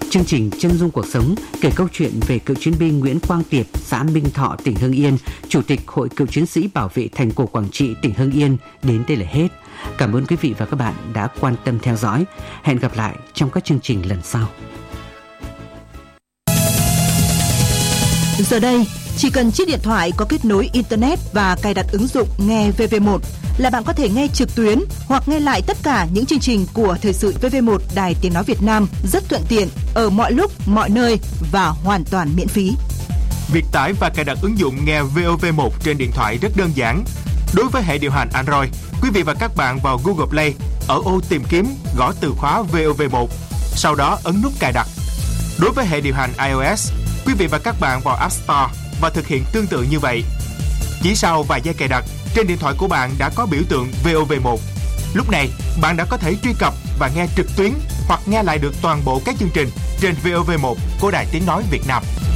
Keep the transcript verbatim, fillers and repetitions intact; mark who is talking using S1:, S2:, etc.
S1: Chương trình Chân dung cuộc sống kể câu chuyện về cựu chiến binh Nguyễn Quang Tiệp, xã Minh Thọ, tỉnh Hưng Yên, Chủ tịch Hội Cựu chiến sĩ Bảo vệ Thành cổ Quảng Trị, tỉnh Hưng Yên đến đây là hết. Cảm ơn quý vị và các bạn đã quan tâm theo dõi. Hẹn gặp lại trong các chương trình lần sau.
S2: Giờ đây, chỉ cần chiếc điện thoại có kết nối Internet và cài đặt ứng dụng Nghe vê vê một là bạn có thể nghe trực tuyến hoặc nghe lại tất cả những chương trình của Thời sự vê vê một Đài Tiếng Nói Việt Nam rất thuận tiện ở mọi lúc, mọi nơi và hoàn toàn miễn phí.
S3: Việc tải và cài đặt ứng dụng Nghe vê o vê một trên điện thoại rất đơn giản. Đối với hệ điều hành Android, quý vị và các bạn vào Google Play, ở ô tìm kiếm gõ từ khóa vê o vê một, sau đó ấn nút cài đặt. Đối với hệ điều hành iOS, quý vị và các bạn vào App Store và thực hiện tương tự như vậy. Chỉ sau vài giây cài đặt, trên điện thoại của bạn đã có biểu tượng vê o vê một. Lúc này, bạn đã có thể truy cập và nghe trực tuyến hoặc nghe lại được toàn bộ các chương trình trên vê o vê một của Đài Tiếng Nói Việt Nam.